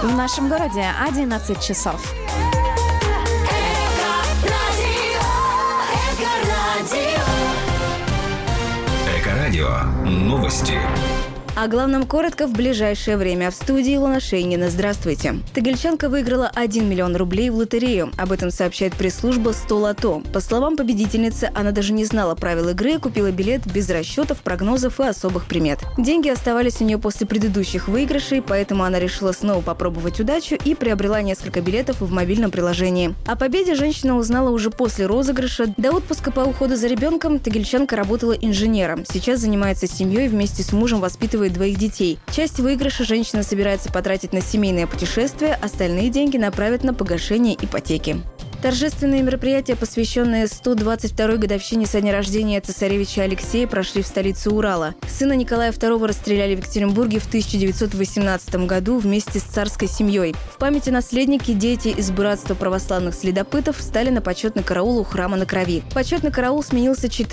В нашем городе 11 часов. Эко-радио. Новости. О главном коротко в ближайшее время. В студии Илона Шейнина. Здравствуйте. Тагильчанка выиграла 1 миллион рублей в лотерею. Об этом сообщает пресс-служба 100 лото. По словам победительницы, она даже не знала правил игры, купила билет без расчетов, прогнозов и особых примет. Деньги оставались у нее после предыдущих выигрышей, поэтому она решила снова попробовать удачу и приобрела несколько билетов в мобильном приложении. О победе женщина узнала уже после розыгрыша. До отпуска по уходу за ребенком тагильчанка работала инженером. Сейчас занимается семьей, вместе с мужем воспитывает 2 детей. Часть выигрыша женщина собирается потратить на семейное путешествие, остальные деньги направят на погашение ипотеки. Торжественные мероприятия, посвященные 122-й годовщине со дня рождения цесаревича Алексея, прошли в столице Урала. Сына Николая II расстреляли в Екатеринбурге в 1918 году вместе с царской семьей. В памяти наследники, дети из братства православных следопытов, встали на почетный караул у храма на Крови. Почетный караул сменился 4